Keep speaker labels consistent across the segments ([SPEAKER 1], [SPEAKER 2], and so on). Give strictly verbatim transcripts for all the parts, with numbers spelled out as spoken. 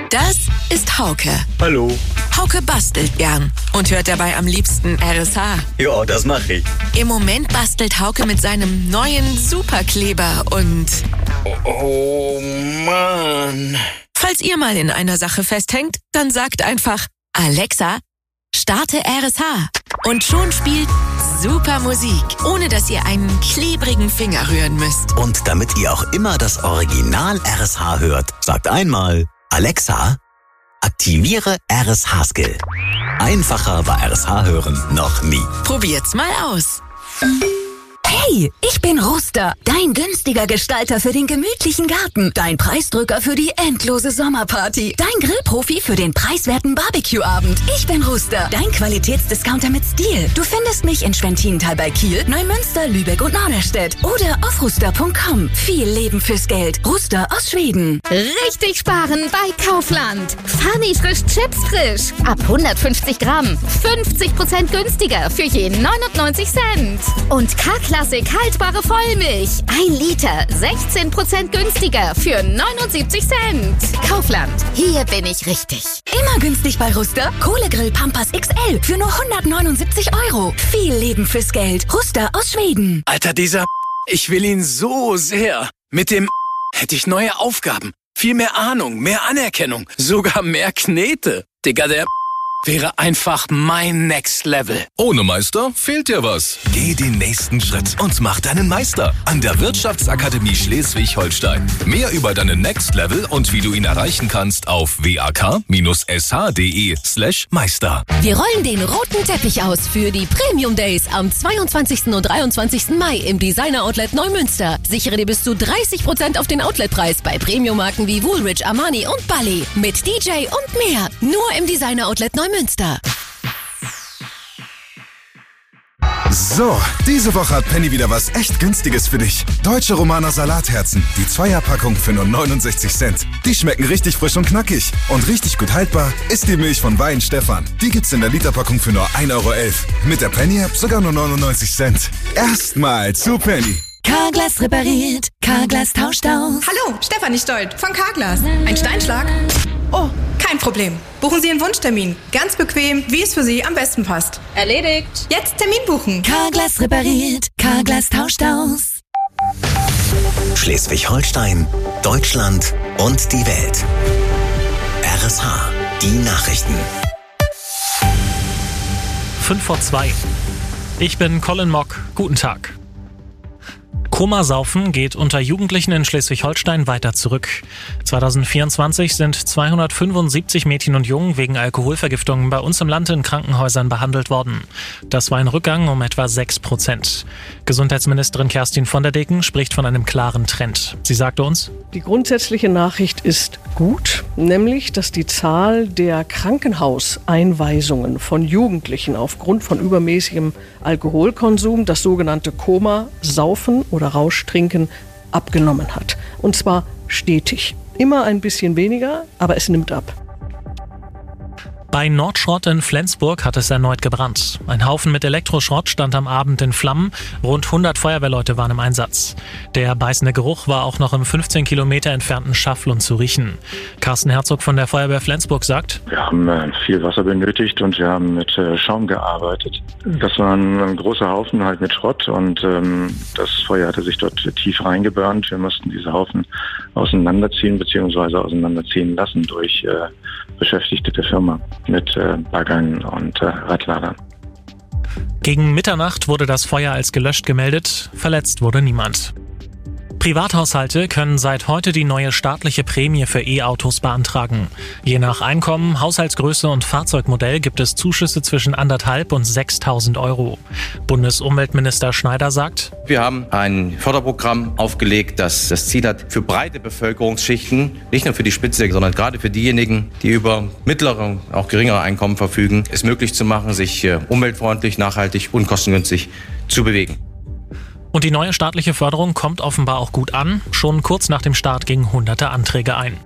[SPEAKER 1] Das ist Hauke.
[SPEAKER 2] Hallo.
[SPEAKER 1] Hauke bastelt gern und hört dabei am liebsten R S H.
[SPEAKER 2] Ja, das mache ich.
[SPEAKER 1] Im Moment bastelt Hauke mit seinem neuen Superkleber und...
[SPEAKER 2] Oh Mann.
[SPEAKER 1] Falls ihr mal in einer Sache festhängt, dann sagt einfach: Alexa, starte R S H. Und schon spielt super Musik, ohne dass ihr einen klebrigen Finger rühren müsst.
[SPEAKER 3] Und damit ihr auch immer das Original R S H hört, sagt einmal: Alexa, aktiviere R S H-Skill. Einfacher war R S H hören noch nie.
[SPEAKER 1] Probiert's mal aus.
[SPEAKER 4] Hey, ich bin Ruster, dein günstiger Gestalter für den gemütlichen Garten, dein Preisdrücker für die endlose Sommerparty, dein Grillprofi für den preiswerten Barbecue-Abend. Ich bin Ruster, dein Qualitätsdiscounter mit Stil. Du findest mich in Schwentintal bei Kiel, Neumünster, Lübeck und Norderstedt oder auf ruster punkt com. Viel Leben fürs Geld. Ruster aus Schweden.
[SPEAKER 5] Richtig sparen bei Kaufland. Funny frisch Chips frisch. Ab hundertfünfzig Gramm. fünfzig Prozent günstiger für je neunundneunzig Cent. Und K-Klassik haltbare Vollmilch. Ein Liter. sechzehn Prozent günstiger für neunundsiebzig Cent. Kaufland. Hier bin ich richtig.
[SPEAKER 4] Immer günstig bei Ruster. Kohlegrill Pampers X L für nur hundertneunundsiebzig Euro. Viel Leben fürs Geld. Ruster aus Schweden.
[SPEAKER 6] Alter, dieser... Ich will ihn so sehr. Mit dem... hätte ich neue Aufgaben. Viel mehr Ahnung, mehr Anerkennung. Sogar mehr Knete. Digga, der... wäre einfach mein Next Level.
[SPEAKER 7] Ohne Meister fehlt dir was. Geh den nächsten Schritt und mach deinen Meister an der Wirtschaftsakademie Schleswig-Holstein. Mehr über deinen Next Level und wie du ihn erreichen kannst auf wak-sh.de slash Meister.
[SPEAKER 8] Wir rollen den roten Teppich aus für die Premium Days am zweiundzwanzigsten und dreiundzwanzigsten Mai im Designer Outlet Neumünster. Sichere dir bis zu dreißig Prozent auf den Outletpreis bei Premium-Marken wie Woolrich, Armani und Bally. Mit D J und mehr. Nur im Designer Outlet Neumünster. Münster.
[SPEAKER 9] So, diese Woche hat Penny wieder was echt Günstiges für dich. Deutsche Romaner Salatherzen, die Zweierpackung für nur neunundsechzig Cent. Die schmecken richtig frisch und knackig. Und richtig gut haltbar ist die Milch von Wein Stefan. Die gibt's in der Literpackung für nur ein Euro elf. Mit der Penny-App sogar nur neunundneunzig Cent. Erstmal zu Penny.
[SPEAKER 4] Carglass repariert, Carglass tauscht aus.
[SPEAKER 10] Hallo, Stefanie Stolt von Carglass. Ein Steinschlag? Oh, kein Problem. Buchen Sie einen Wunschtermin. Ganz bequem, wie es für Sie am besten passt.
[SPEAKER 5] Erledigt.
[SPEAKER 10] Jetzt Termin buchen.
[SPEAKER 4] Carglass repariert, Carglass tauscht aus.
[SPEAKER 3] Schleswig-Holstein, Deutschland und die Welt. R S H, die Nachrichten.
[SPEAKER 11] Fünf vor zwei. Ich bin Colin Mock. Guten Tag. Komasaufen geht unter Jugendlichen in Schleswig-Holstein weiter zurück. zweitausendvierundzwanzig sind zweihundertfünfundsiebzig Mädchen und Jungen wegen Alkoholvergiftungen bei uns im Land in Krankenhäusern behandelt worden. Das war ein Rückgang um etwa sechs Prozent. Gesundheitsministerin Kerstin von der Deken spricht von einem klaren Trend. Sie sagte uns:
[SPEAKER 12] Die grundsätzliche Nachricht ist gut, nämlich, dass die Zahl der Krankenhauseinweisungen von Jugendlichen aufgrund von übermäßigem Alkoholkonsum, das sogenannte Komasaufen oder Rauschtrinken, abgenommen hat. Und zwar stetig. Immer ein bisschen weniger, aber es nimmt ab.
[SPEAKER 11] Bei Nordschrott in Flensburg hat es erneut gebrannt. Ein Haufen mit Elektroschrott stand am Abend in Flammen. Rund hundert Feuerwehrleute waren im Einsatz. Der beißende Geruch war auch noch im fünfzehn Kilometer entfernten Schafflund zu riechen. Carsten Herzog von der Feuerwehr Flensburg sagt:
[SPEAKER 13] Wir haben äh, viel Wasser benötigt und wir haben mit äh, Schaum gearbeitet. Das war ein, ein großer Haufen halt mit Schrott und ähm, das Feuer hatte sich dort tief reingebrannt. Wir mussten diese Haufen auseinanderziehen bzw. auseinanderziehen lassen durch äh, Beschäftigte der Firma mit äh, Baggern und äh, Radladern.
[SPEAKER 11] Gegen Mitternacht wurde das Feuer als gelöscht gemeldet. Verletzt wurde niemand. Privathaushalte können seit heute die neue staatliche Prämie für E-Autos beantragen. Je nach Einkommen, Haushaltsgröße und Fahrzeugmodell gibt es Zuschüsse zwischen anderthalb und sechstausend Euro. Bundesumweltminister Schneider sagt:
[SPEAKER 14] Wir haben ein Förderprogramm aufgelegt, das das Ziel hat, für breite Bevölkerungsschichten, nicht nur für die Spitze, sondern gerade für diejenigen, die über mittlere, auch geringere Einkommen verfügen, es möglich zu machen, sich umweltfreundlich, nachhaltig und kostengünstig zu bewegen.
[SPEAKER 11] Und die neue staatliche Förderung kommt offenbar auch gut an. Schon kurz nach dem Start gingen hunderte Anträge ein.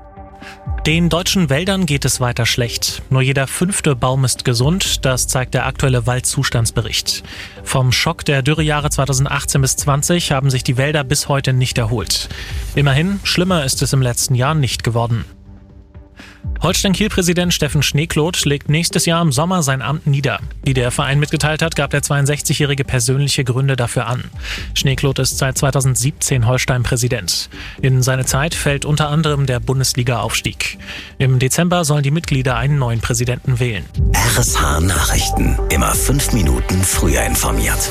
[SPEAKER 11] Den deutschen Wäldern geht es weiter schlecht. Nur jeder fünfte Baum ist gesund, das zeigt der aktuelle Waldzustandsbericht. Vom Schock der Dürrejahre zweitausendachtzehn bis zwanzig haben sich die Wälder bis heute nicht erholt. Immerhin, schlimmer ist es im letzten Jahr nicht geworden. Holstein-Kiel-Präsident Steffen Schneekloth legt nächstes Jahr im Sommer sein Amt nieder. Wie der Verein mitgeteilt hat, gab der zweiundsechzigjährige persönliche Gründe dafür an. Schneekloth ist seit zweitausendsiebzehn Holstein-Präsident. In seine Zeit fällt unter anderem der Bundesliga-Aufstieg. Im Dezember sollen die Mitglieder einen neuen Präsidenten wählen.
[SPEAKER 3] R S H Nachrichten. Immer fünf Minuten früher informiert.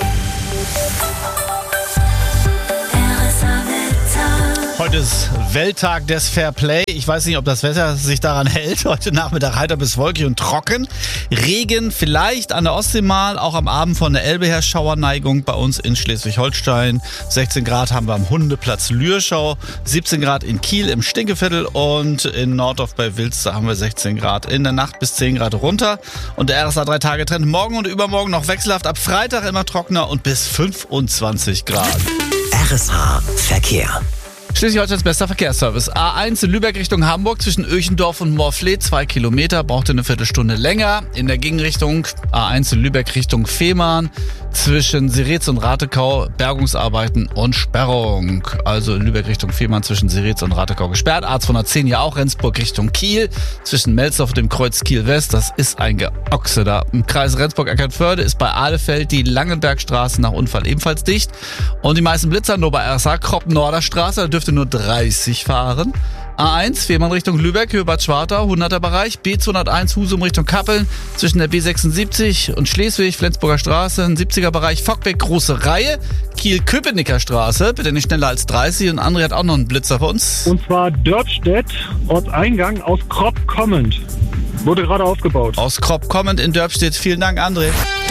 [SPEAKER 15] Heute ist Welttag des Fairplay. Ich weiß nicht, ob das Wetter sich daran hält. Heute Nachmittag heiter bis wolkig und trocken. Regen vielleicht an der Ostsee mal, auch am Abend von der Elbe her Schauerneigung bei uns in Schleswig-Holstein. sechzehn Grad haben wir am Hundeplatz Lürschau, siebzehn Grad in Kiel im Stinkeviertel und in Nordorf bei Wilster haben wir sechzehn Grad. In der Nacht bis zehn Grad runter. Und der R S A drei Tage Trend morgen und übermorgen noch wechselhaft. Ab Freitag immer trockener und bis fünfundzwanzig Grad.
[SPEAKER 3] R S H Verkehr.
[SPEAKER 15] Schleswig-Holsteins bester Verkehrsservice. A eins in Lübeck Richtung Hamburg zwischen Öchendorf und Morfleet, zwei Kilometer, brauchte eine Viertelstunde länger. In der Gegenrichtung A eins in Lübeck Richtung Fehmarn zwischen Siretz und Ratekau, Bergungsarbeiten und Sperrung. Also in Lübeck Richtung Fehmarn zwischen Siretz und Ratekau gesperrt. A zweihundertzehn ja auch Rendsburg Richtung Kiel zwischen Melsdorf und dem Kreuz Kiel West. Das ist ein Geochse da. Im Kreis Rendsburg-Eckernförde ist bei Ahlefeld die Langenbergstraße nach Unfall ebenfalls dicht. Und die meisten Blitzer nur bei R S A Kroppen-Norder-Straße. Da dürfte nur dreißig fahren. A eins, Fehmarn Richtung Lübeck, Höhe Bad Schwartau, hunderter Bereich. B zweihunderteins, Husum Richtung Kappeln, zwischen der B sechsundsiebzig und Schleswig, Flensburger Straße, siebziger Bereich, Fockbeck, große Reihe. Kiel-Köpenicker Straße, bitte nicht schneller als dreißig. Und André hat auch noch einen Blitzer für uns.
[SPEAKER 16] Und zwar Dörpstedt, Ortseingang aus Kropp kommend. Wurde gerade aufgebaut.
[SPEAKER 15] Aus Kropp kommend in Dörpstedt. Vielen Dank, André.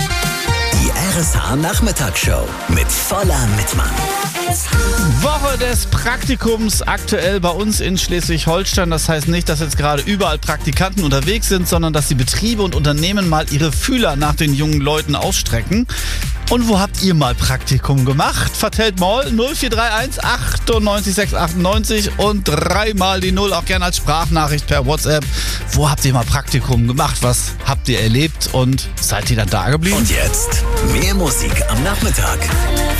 [SPEAKER 3] Die R S H Nachmittagsshow mit voller Mitmann.
[SPEAKER 15] Woche des Praktikums aktuell bei uns in Schleswig-Holstein. Das heißt nicht, dass jetzt gerade überall Praktikanten unterwegs sind, sondern dass die Betriebe und Unternehmen mal ihre Fühler nach den jungen Leuten ausstrecken. Und wo habt ihr mal Praktikum gemacht? Vertellt mal null vier drei eins achtundneunzig sechs achtundneunzig und dreimal die Null, auch gerne als Sprachnachricht per WhatsApp. Wo habt ihr mal Praktikum gemacht? Was habt ihr erlebt und seid ihr dann da geblieben?
[SPEAKER 3] Und jetzt mehr Musik am Nachmittag.